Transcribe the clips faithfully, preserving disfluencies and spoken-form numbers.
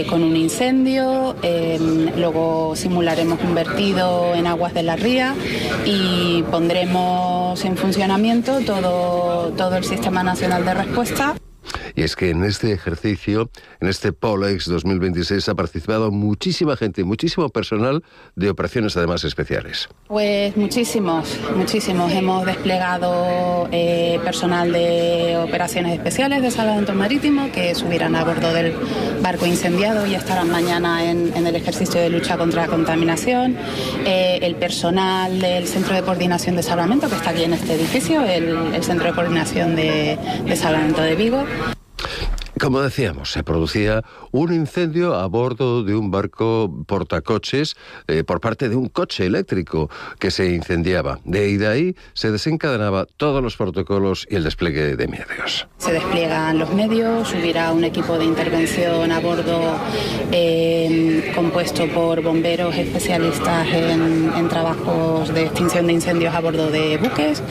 con un incendio, eh, luego simularemos un vertido en aguas de la ría y pondremos en funcionamiento todo, todo el Sistema Nacional de Respuesta. Y es que en este ejercicio, en este Polex dos mil veintiséis, ha participado muchísima gente, muchísimo personal de operaciones además especiales. Pues muchísimos, muchísimos. Hemos desplegado eh, personal de operaciones especiales de Salvamento Marítimo que subirán a bordo del barco incendiado y estarán mañana en, en el ejercicio de lucha contra la contaminación. Eh, el personal del Centro de Coordinación de Salvamento, que está aquí en este edificio, el, el Centro de Coordinación de, de Salvamento de Vigo. Como decíamos, se producía un incendio a bordo de un barco portacoches eh, por parte de un coche eléctrico que se incendiaba. De ahí, de ahí se desencadenaba todos los protocolos y el despliegue de medios. Se despliegan los medios, subirá un equipo de intervención a bordo eh, compuesto por bomberos especialistas en, en trabajos de extinción de incendios a bordo de buques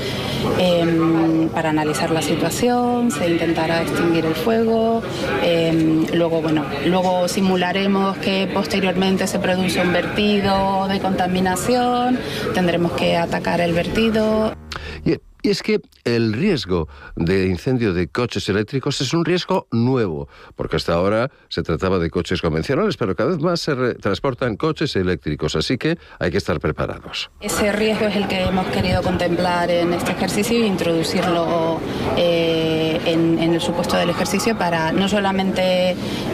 eh, para analizar la situación. Se intentará extinguir el fuego. Eh, luego, bueno, luego simularemos que posteriormente se produce un vertido de contaminación, tendremos que atacar el vertido. Y, y es que el riesgo de incendio de coches eléctricos es un riesgo nuevo, porque hasta ahora se trataba de coches convencionales, pero cada vez más se re- transportan coches eléctricos, así que hay que estar preparados. Ese riesgo es el que hemos querido contemplar en este ejercicio e introducirlo eh, en, en el supuesto del ejercicio para no solamente eh,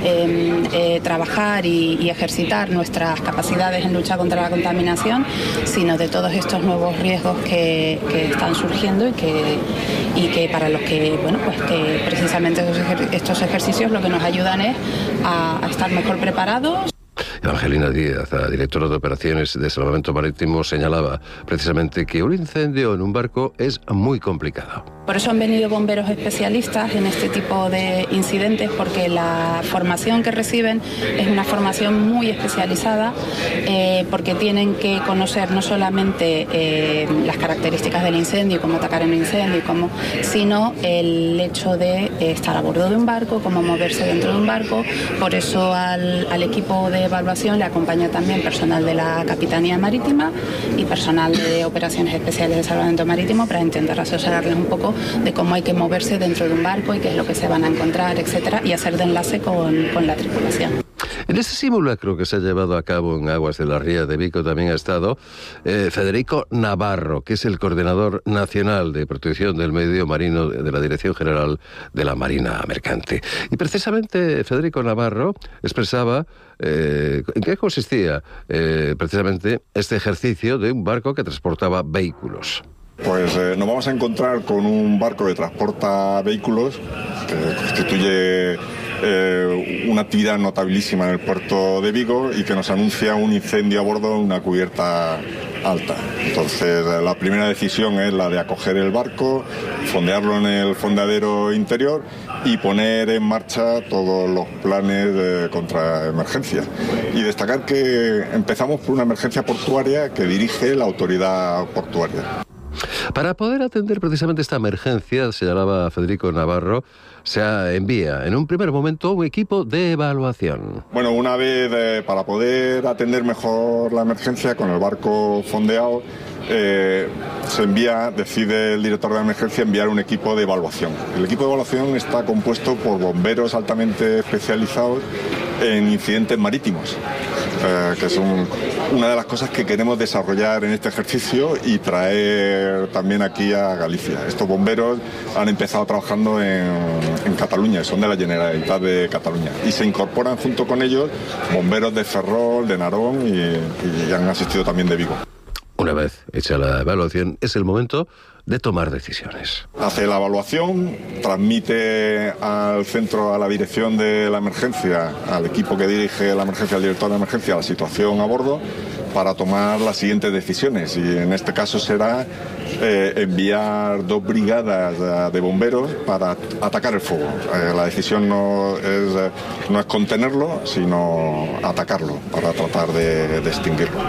eh, trabajar y, y ejercitar nuestras capacidades en lucha contra la contaminación, sino de todos estos nuevos riesgos que, que están surgiendo y que y que para los que, bueno, pues que precisamente estos ejercicios lo que nos ayudan es a, a estar mejor preparados. Evangelina Díaz, la directora de operaciones de Salvamento Marítimo, señalaba precisamente que un incendio en un barco es muy complicado. Por eso han venido bomberos especialistas en este tipo de incidentes, porque la formación que reciben es una formación muy especializada, eh, porque tienen que conocer no solamente eh, las características del incendio, cómo atacar en un incendio, cómo, sino el hecho de eh, estar a bordo de un barco, cómo moverse dentro de un barco. Por eso al, al equipo de evaluación le acompaña también personal de la Capitanía Marítima y personal de operaciones especiales de Salvamento Marítimo para intentar asesorarles un poco de cómo hay que moverse dentro de un barco y qué es lo que se van a encontrar, etcétera, y hacer de enlace con, con la tripulación. En este simulacro que se ha llevado a cabo en aguas de la Ría de Vigo también ha estado eh, Federico Navarro, que es el coordinador nacional de protección del medio marino de la Dirección General de la Marina Mercante. Y precisamente Federico Navarro expresaba eh, en qué consistía eh, precisamente este ejercicio de un barco que transportaba vehículos. Pues eh, nos vamos a encontrar con un barco que transporta vehículos, que constituye eh, una actividad notabilísima en el puerto de Vigo y que nos anuncia un incendio a bordo de una cubierta alta. Entonces, la primera decisión es la de acoger el barco, fondearlo en el fondeadero interior y poner en marcha todos los planes de contraemergencia. Y destacar que empezamos por una emergencia portuaria que dirige la autoridad portuaria. Para poder atender precisamente esta emergencia, señalaba Federico Navarro, se envía en un primer momento un equipo de evaluación. Bueno, una vez eh, para poder atender mejor la emergencia con el barco fondeado, eh, se envía, decide el director de la emergencia enviar un equipo de evaluación. El equipo de evaluación está compuesto por bomberos altamente especializados en incidentes marítimos, eh, que es un, una de las cosas que queremos desarrollar en este ejercicio y traer también aquí a Galicia. Estos bomberos han empezado trabajando en, en Cataluña, son de la Generalitat de Cataluña, y se incorporan junto con ellos bomberos de Ferrol, de Narón y, y han asistido también de Vigo. Una vez hecha la evaluación, es el momento de tomar decisiones. Hace la evaluación, transmite al centro, a la dirección de la emergencia, al equipo que dirige la emergencia, al director de la emergencia, la situación a bordo, para tomar las siguientes decisiones. Y en este caso será eh, enviar dos brigadas de bomberos para atacar el fuego. Eh, la decisión no es, no es contenerlo, sino atacarlo, para tratar de, de extinguirlo.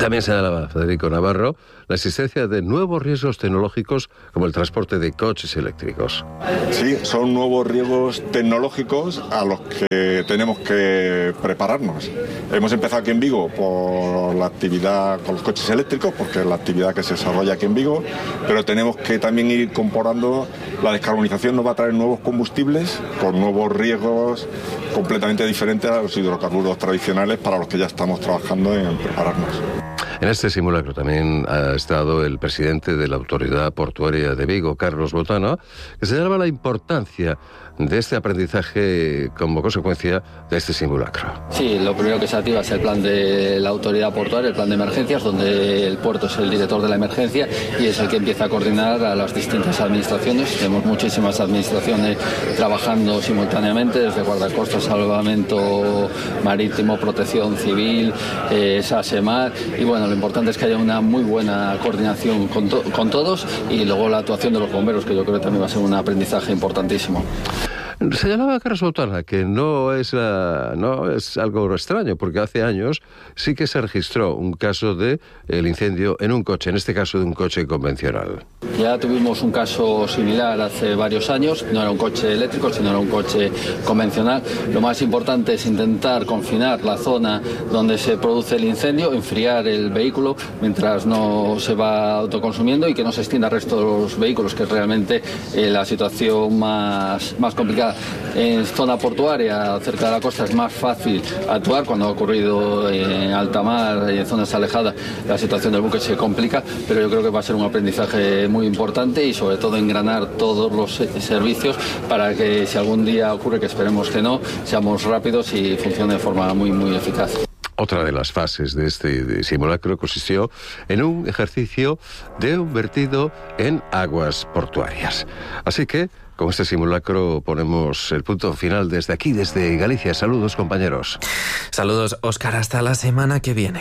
También señalaba Federico Navarro la existencia de nuevos riesgos tecnológicos como el transporte de coches eléctricos. Sí, son nuevos riesgos tecnológicos a los que tenemos que prepararnos. Hemos empezado aquí en Vigo por la actividad con los coches eléctricos, porque es la actividad que se desarrolla aquí en Vigo, pero tenemos que también ir incorporando la descarbonización. Nos va a traer nuevos combustibles con nuevos riesgos completamente diferentes a los hidrocarburos tradicionales, para los que ya estamos trabajando en prepararnos. En este simulacro también ha estado el presidente de la Autoridad Portuaria de Vigo, Carlos Botana, que señalaba la importancia de este aprendizaje como consecuencia de este simulacro. Sí, lo primero que se activa es el plan de la Autoridad Portuaria, el plan de emergencias, donde el puerto es el director de la emergencia y es el que empieza a coordinar a las distintas administraciones. Tenemos muchísimas administraciones trabajando simultáneamente, desde guardacostas, salvamento marítimo, protección civil, eh, SASEMAR, y bueno, lo importante es que haya una muy buena coordinación con, to- con todos, y luego la actuación de los bomberos, que yo creo que también va a ser un aprendizaje importantísimo. Señalaba Carlos Botana que no es, uh, no es algo extraño, porque hace años sí que se registró un caso de el incendio en un coche, en este caso de un coche convencional. Ya tuvimos un caso similar hace varios años, no era un coche eléctrico, sino era un coche convencional. Lo más importante es intentar confinar la zona donde se produce el incendio, enfriar el vehículo mientras no se va autoconsumiendo y que no se extienda al resto de los vehículos, que es realmente eh, la situación más, más complicada. En zona portuaria, cerca de la costa, es más fácil actuar. Cuando ha ocurrido en alta mar y en zonas alejadas, la situación del buque se complica, pero yo creo que va a ser un aprendizaje muy importante, y sobre todo engranar todos los servicios para que, si algún día ocurre, que esperemos que no, seamos rápidos y funcione de forma muy, muy eficaz. Otra de las fases de este de simulacro consistió en un ejercicio de un vertido en aguas portuarias. Así que, con este simulacro ponemos el punto final desde aquí, desde Galicia. Saludos, compañeros. Saludos, Óscar. Hasta la semana que viene.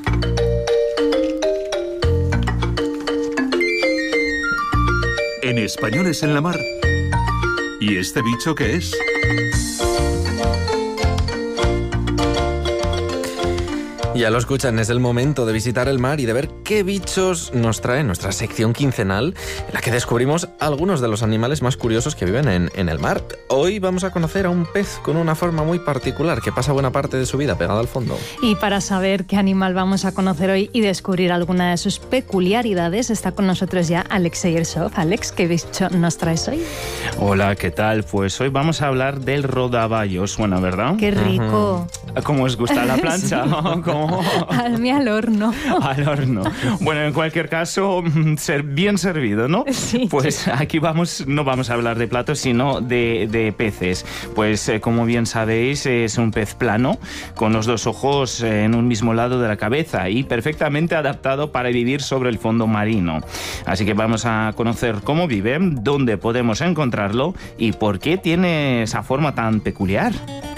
En Españoles en la Mar. ¿Y este bicho qué es? Ya lo escuchan, es el momento de visitar el mar y de ver qué bichos nos trae nuestra sección quincenal, en la que descubrimos algunos de los animales más curiosos que viven en, en el mar. Hoy vamos a conocer a un pez con una forma muy particular, que pasa buena parte de su vida pegado al fondo. Y para saber qué animal vamos a conocer hoy y descubrir alguna de sus peculiaridades, está con nosotros ya Alexey Yersov. Alex, ¿qué bicho nos traes hoy? Hola, ¿qué tal? Pues hoy vamos a hablar del rodaballo. ¿Suena, verdad? ¡Qué rico! Uh-huh. ¿Cómo os gusta la plancha? Sí. ¿Cómo? Al mí al horno. Al horno. Bueno, en cualquier caso, ser bien servido, ¿no? Sí. Pues aquí vamos, no vamos a hablar de platos, sino de, de peces. Pues eh, como bien sabéis, es un pez plano, con los dos ojos en un mismo lado de la cabeza y perfectamente adaptado para vivir sobre el fondo marino. Así que vamos a conocer cómo vive, dónde podemos encontrarlo y por qué tiene esa forma tan peculiar.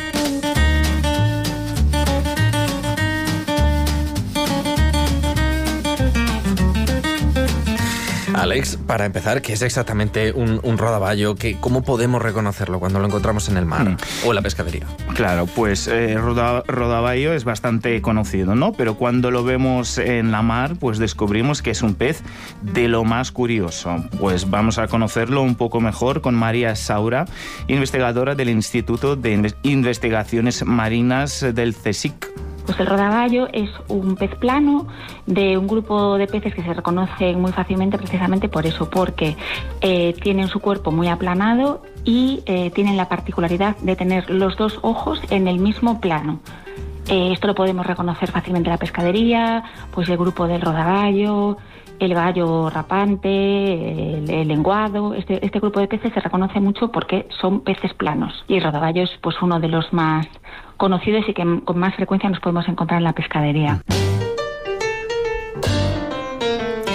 Alex, para empezar, ¿qué es exactamente un, un rodaballo? ¿Qué, ¿Cómo podemos reconocerlo cuando lo encontramos en el mar mm. o en la pescadería? Claro, pues eh, roda, rodaballo es bastante conocido, ¿no? Pero cuando lo vemos en la mar, pues descubrimos que es un pez de lo más curioso. Pues vamos a conocerlo un poco mejor con María Saura, investigadora del Instituto de Investigaciones Marinas del CSIC. Pues el rodaballo es un pez plano de un grupo de peces que se reconocen muy fácilmente precisamente por eso, porque eh, tienen su cuerpo muy aplanado y eh, tienen la particularidad de tener los dos ojos en el mismo plano. Eh, esto lo podemos reconocer fácilmente en la pescadería, pues el grupo del rodaballo, el gallo rapante, el, el lenguado. Este, este grupo de peces se reconoce mucho porque son peces planos. Y el rodaballo es pues uno de los más conocidos y que con más frecuencia nos podemos encontrar en la pescadería.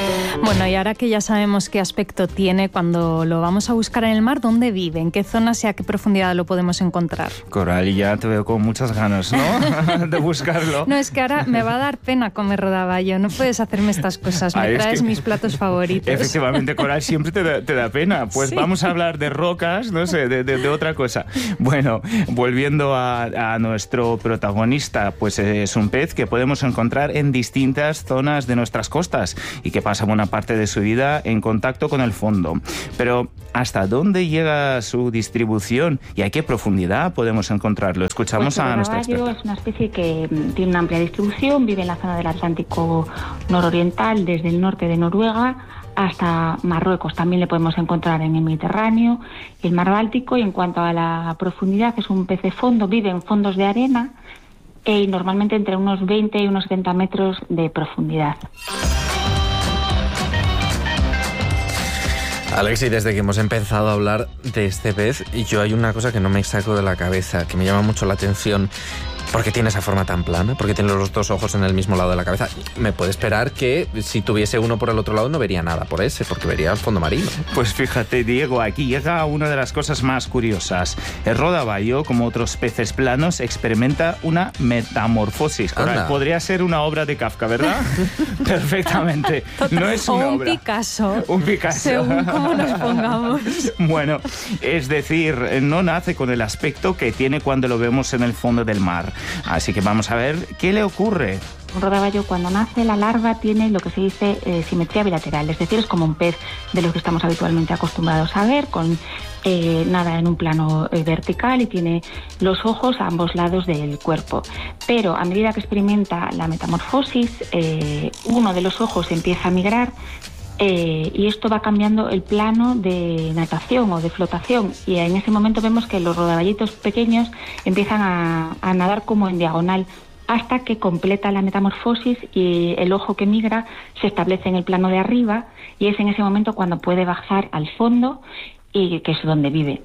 Bueno, y ahora que ya sabemos qué aspecto tiene cuando lo vamos a buscar en el mar, ¿dónde vive? ¿En qué zonas y a qué profundidad lo podemos encontrar? Coral, ya te veo con muchas ganas, ¿no? de buscarlo. No, es que ahora me va a dar pena comer rodaballo. No puedes hacerme estas cosas. Me Ay, traes que... mis platos favoritos. Efectivamente, Coral, siempre te da, te da pena. Pues sí. Vamos a hablar de rocas, no sé, de, de, de otra cosa. Bueno, volviendo a, a nuestro protagonista, pues es un pez que podemos encontrar en distintas zonas de nuestras costas y que pasa buena parte de su vida en contacto con el fondo. Pero ¿hasta dónde llega su distribución y a qué profundidad podemos encontrarlo? Escuchamos pues a nuestra experta. Es una especie que tiene una amplia distribución, vive en la zona del Atlántico nororiental, desde el norte de Noruega hasta Marruecos. También le podemos encontrar en el Mediterráneo, el Mar Báltico, y en cuanto a la profundidad, es un pez de fondo, vive en fondos de arena y normalmente entre unos veinte y unos setenta metros de profundidad. Alex, y desde que hemos empezado a hablar de este pez, yo hay una cosa que no me saco de la cabeza, que me llama mucho la atención. ¿Por qué tiene esa forma tan plana? ¿Por qué tiene los dos ojos en el mismo lado de la cabeza? Me puede esperar que si tuviese uno por el otro lado no vería nada por ese, porque vería el fondo marino. Pues fíjate, Diego, aquí llega una de las cosas más curiosas. El rodaballo, como otros peces planos, experimenta una metamorfosis. Coral, podría ser una obra de Kafka, ¿verdad? Perfectamente. Total. No es una o un obra. Picasso. Un Picasso. Según cómo nos pongamos. Bueno, es decir, no nace con el aspecto que tiene cuando lo vemos en el fondo del mar. Así que vamos a ver qué le ocurre. Un rodaballo, cuando nace, la larva tiene lo que se dice eh, simetría bilateral, es decir, es como un pez de los que estamos habitualmente acostumbrados a ver, con eh, nada en un plano eh, vertical, y tiene los ojos a ambos lados del cuerpo. Pero a medida que experimenta la metamorfosis, eh, uno de los ojos empieza a migrar, Eh, y esto va cambiando el plano de natación o de flotación, y en ese momento vemos que los rodaballitos pequeños empiezan a, a nadar como en diagonal hasta que completa la metamorfosis y el ojo que migra se establece en el plano de arriba, y es en ese momento cuando puede bajar al fondo, y que es donde vive.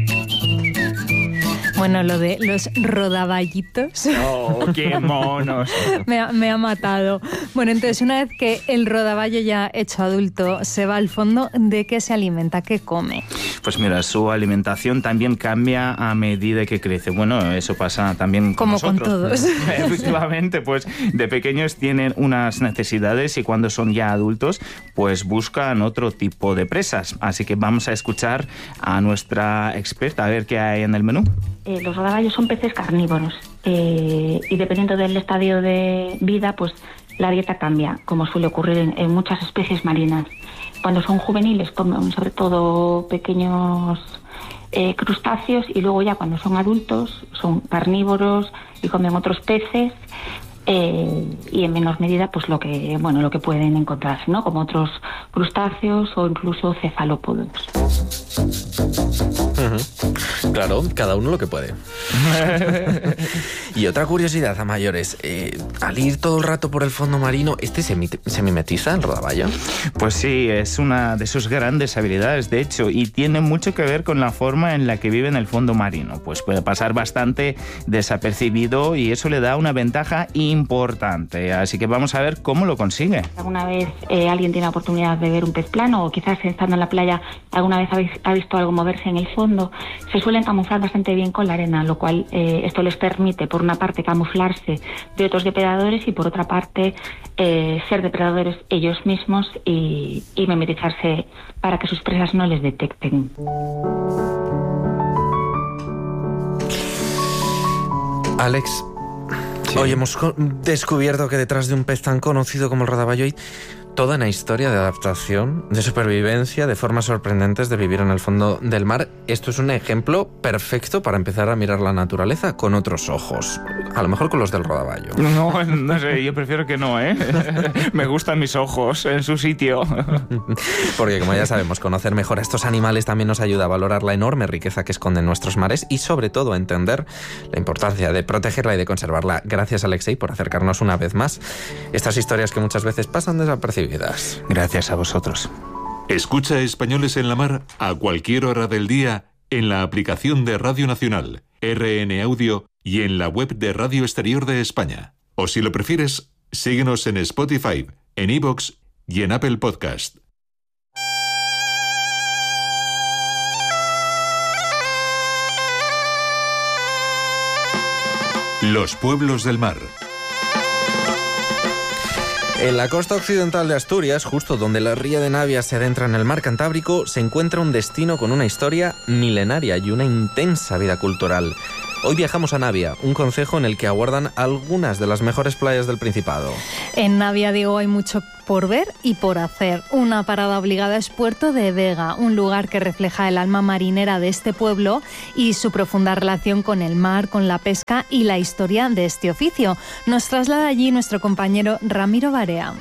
Bueno, lo de los rodaballitos. ¡Oh, qué monos! me, ha, me ha matado. Bueno, entonces, una vez que el rodaballo ya hecho adulto se va al fondo, ¿de qué se alimenta? ¿Qué come? Pues mira, su alimentación también cambia a medida que crece. Bueno, eso pasa también con Como nosotros. con todos. Efectivamente, pues de pequeños tienen unas necesidades y cuando son ya adultos, pues buscan otro tipo de presas. Así que vamos a escuchar a nuestra experta, a ver qué hay en el menú. Eh, los rodaballos son peces carnívoros eh, y dependiendo del estadio de vida, pues la dieta cambia, como suele ocurrir en, en muchas especies marinas. Cuando son juveniles comen sobre todo pequeños eh, crustáceos, y luego ya cuando son adultos son carnívoros y comen otros peces. Eh, y en menor medida pues lo que bueno lo que pueden encontrarse, ¿no? Como otros crustáceos o incluso cefalópodos. Uh-huh. Claro, cada uno lo que puede. Y otra curiosidad a mayores, eh, al ir todo el rato por el fondo marino, ¿este se, se mimetiza el rodaballo? Pues sí, es una de sus grandes habilidades, de hecho, y tiene mucho que ver con la forma en la que vive en el fondo marino. Pues puede pasar bastante desapercibido y eso le da una ventaja importante. Así que vamos a ver cómo lo consigue. ¿Alguna vez eh, alguien tiene la oportunidad de ver un pez plano, o quizás estando en la playa alguna vez habéis, ha visto algo moverse en el fondo? Se suelen camuflar bastante bien con la arena, lo cual eh, esto les permite, por una parte, camuflarse de otros depredadores y por otra parte eh, ser depredadores ellos mismos y, y mimetizarse para que sus presas no les detecten. Alex, sí. Hoy hemos descubierto que detrás de un pez tan conocido como el rodaballo hay toda una historia de adaptación, de supervivencia, de formas sorprendentes de vivir en el fondo del mar. Esto es un ejemplo perfecto para empezar a mirar la naturaleza con otros ojos. A lo mejor con los del rodaballo. No, no sé, yo prefiero que no, ¿eh? Me gustan mis ojos en su sitio. Porque, como ya sabemos, conocer mejor a estos animales también nos ayuda a valorar la enorme riqueza que esconden nuestros mares y, sobre todo, a entender la importancia de protegerla y de conservarla. Gracias, Alexei, por acercarnos una vez más estas historias que muchas veces pasan desapercibidas. Gracias a vosotros. Escucha Españoles en la Mar a cualquier hora del día en la aplicación de Radio Nacional, R N Audio y en la web de Radio Exterior de España. O si lo prefieres, síguenos en Spotify, en iVoox y en Apple Podcast. Los pueblos del mar. En la costa occidental de Asturias, justo donde la ría de Navia se adentra en el mar Cantábrico, se encuentra un destino con una historia milenaria y una intensa vida cultural. Hoy viajamos a Navia, un concejo en el que aguardan algunas de las mejores playas del Principado. En Navia, Diego, hay mucho por ver y por hacer. Una parada obligada es Puerto de Vega, un lugar que refleja el alma marinera de este pueblo y su profunda relación con el mar, con la pesca y la historia de este oficio. Nos traslada allí nuestro compañero Ramiro Barea.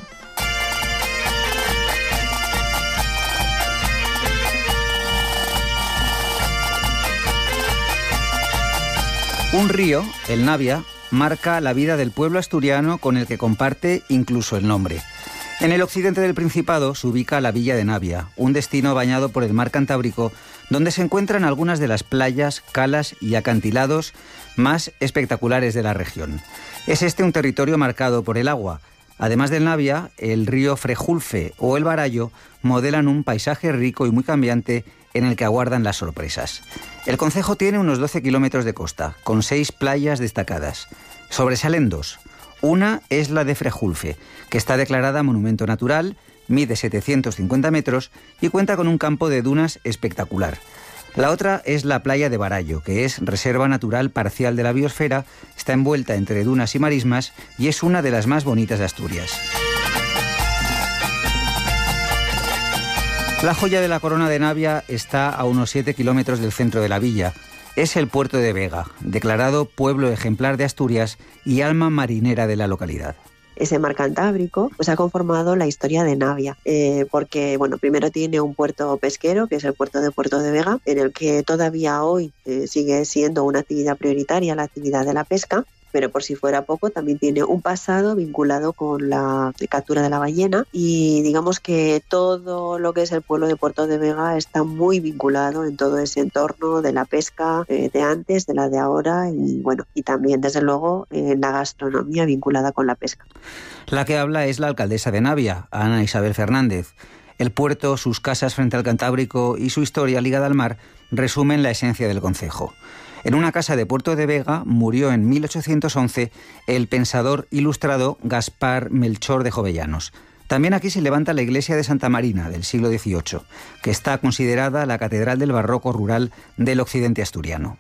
Un río, el Navia, marca la vida del pueblo asturiano con el que comparte incluso el nombre. En el occidente del Principado se ubica la villa de Navia, un destino bañado por el mar Cantábrico, donde se encuentran algunas de las playas, calas y acantilados más espectaculares de la región. Es este un territorio marcado por el agua. Además del Navia, el río Frejulfe o el Barallo modelan un paisaje rico y muy cambiante en el que aguardan las sorpresas. El concejo tiene unos doce kilómetros de costa, con seis playas destacadas. Sobresalen dos. Una es la de Frejulfe, que está declarada monumento natural, mide setecientos cincuenta metros y cuenta con un campo de dunas espectacular. La otra es la playa de Barallo, que es reserva natural parcial de la biosfera, está envuelta entre dunas y marismas y es una de las más bonitas de Asturias. La joya de la corona de Navia está a unos siete kilómetros del centro de la villa. Es el puerto de Vega, declarado pueblo ejemplar de Asturias y alma marinera de la localidad. Ese mar Cantábrico pues ha conformado la historia de Navia, eh, porque bueno, primero tiene un puerto pesquero, que es el puerto de Puerto de Vega, en el que todavía hoy eh, sigue siendo una actividad prioritaria la actividad de la pesca, pero por si fuera poco también tiene un pasado vinculado con la captura de la ballena y digamos que todo lo que es el pueblo de Puerto de Vega está muy vinculado en todo ese entorno de la pesca eh, de antes, de la de ahora y bueno, y también desde luego en la gastronomía vinculada con la pesca. La que habla es la alcaldesa de Navia, Ana Isabel Fernández. El puerto, sus casas frente al Cantábrico y su historia ligada al mar resumen la esencia del concejo. En una casa de Puerto de Vega murió en mil ochocientos once el pensador ilustrado Gaspar Melchor de Jovellanos. También aquí se levanta la iglesia de Santa Marina del siglo dieciocho, que está considerada la catedral del barroco rural del occidente asturiano.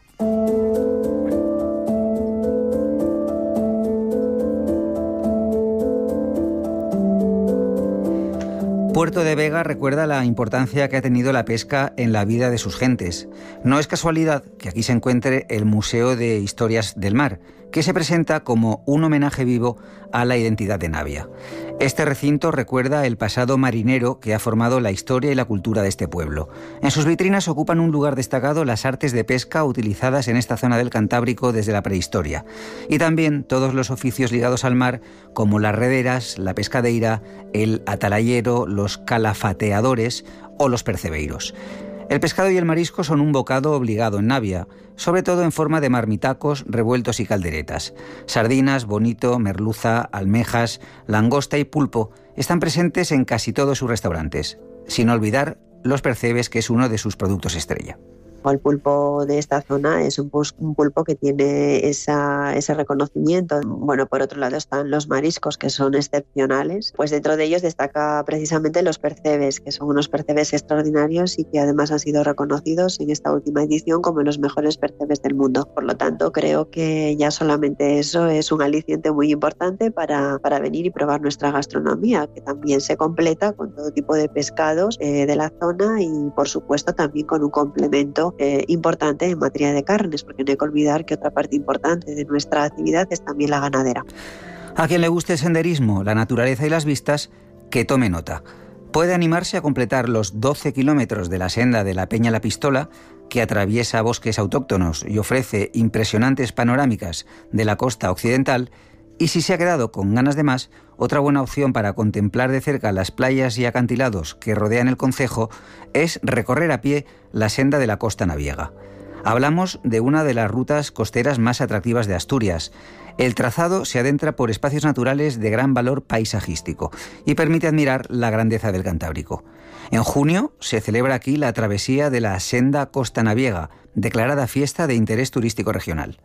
Puerto de Vega recuerda la importancia que ha tenido la pesca en la vida de sus gentes. No es casualidad que aquí se encuentre el Museo de Historias del Mar, que se presenta como un homenaje vivo a la identidad de Navia. Este recinto recuerda el pasado marinero que ha formado la historia y la cultura de este pueblo. En sus vitrinas ocupan un lugar destacado las artes de pesca utilizadas en esta zona del Cantábrico desde la prehistoria, y también todos los oficios ligados al mar, como las rederas, la pescadeira, el atalayero, los calafateadores o los percebeiros. El pescado y el marisco son un bocado obligado en Navia, sobre todo en forma de marmitacos, revueltos y calderetas. Sardinas, bonito, merluza, almejas, langosta y pulpo están presentes en casi todos sus restaurantes, sin olvidar los percebes, que es uno de sus productos estrella. El pulpo de esta zona es un, un pulpo que tiene esa, ese reconocimiento. Bueno, por otro lado están los mariscos, que son excepcionales. Pues dentro de ellos destaca precisamente los percebes, que son unos percebes extraordinarios y que además han sido reconocidos en esta última edición como los mejores percebes del mundo. Por lo tanto, creo que ya solamente eso es un aliciente muy importante para, para venir y probar nuestra gastronomía, que también se completa con todo tipo de pescados eh, de la zona y, por supuesto, también con un complemento Eh, importante en materia de carnes, porque no hay que olvidar que otra parte importante de nuestra actividad es también la ganadera. A quien le guste el senderismo, la naturaleza y las vistas, que tome nota. Puede animarse a completar los doce kilómetros de la senda de la Peña La Pistola, que atraviesa bosques autóctonos y ofrece impresionantes panorámicas de la costa occidental. Y si se ha quedado con ganas de más, otra buena opción para contemplar de cerca las playas y acantilados que rodean el concejo es recorrer a pie la senda de la costa naviega. Hablamos de una de las rutas costeras más atractivas de Asturias. El trazado se adentra por espacios naturales de gran valor paisajístico y permite admirar la grandeza del Cantábrico. En junio se celebra aquí la travesía de la Senda Costa Naviega, declarada fiesta de interés turístico regional.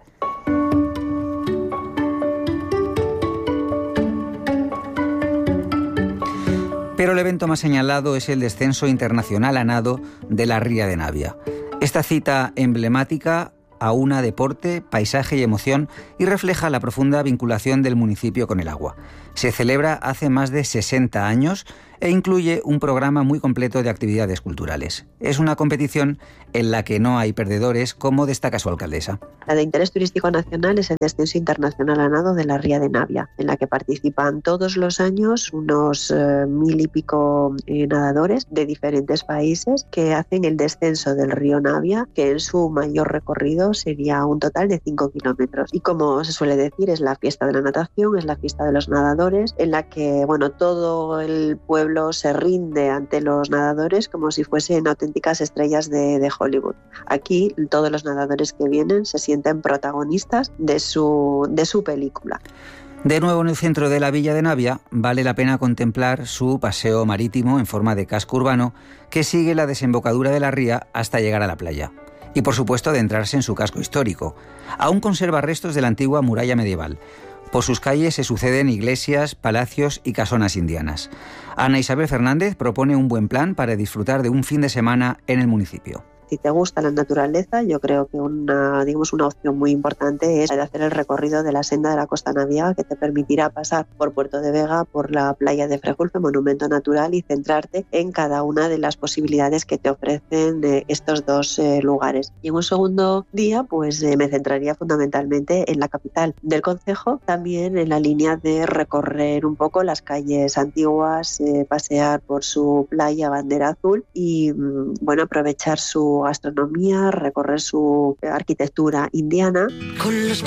Pero el evento más señalado es el descenso internacional a nado de la Ría de Navia. Esta cita emblemática aúna deporte, paisaje y emoción y refleja la profunda vinculación del municipio con el agua. Se celebra hace más de sesenta años e incluye un programa muy completo de actividades culturales. Es una competición en la que no hay perdedores, como destaca su alcaldesa. La de interés turístico nacional es el descenso internacional a nado de la Ría de Navia, en la que participan todos los años unos eh, mil y pico eh, nadadores de diferentes países que hacen el descenso del río Navia, que en su mayor recorrido sería un total de cinco kilómetros. Y como se suele decir, es la fiesta de la natación, es la fiesta de los nadadores, en la que bueno, todo el pueblo se rinde ante los nadadores como si fuesen auténticas estrellas de, de Hollywood. Aquí todos los nadadores que vienen se sienten protagonistas de su, de su película. De nuevo en el centro de la Villa de Navia, vale la pena contemplar su paseo marítimo en forma de casco urbano que sigue la desembocadura de la ría hasta llegar a la playa. Y por supuesto adentrarse en su casco histórico. Aún conserva restos de la antigua muralla medieval. Por sus calles se suceden iglesias, palacios y casonas indianas. Ana Isabel Fernández propone un buen plan para disfrutar de un fin de semana en el municipio. Si te gusta la naturaleza, yo creo que una, digamos, una opción muy importante es hacer el recorrido de la senda de la Costa Naviega, que te permitirá pasar por Puerto de Vega, por la playa de Frejulfe, monumento natural, y centrarte en cada una de las posibilidades que te ofrecen eh, estos dos eh, lugares. Y en un segundo día, pues eh, me centraría fundamentalmente en la capital del concejo, también en la línea de recorrer un poco las calles antiguas, eh, pasear por su playa Bandera Azul y bueno, aprovechar su gastronomía, recorrer su arquitectura indiana. Con los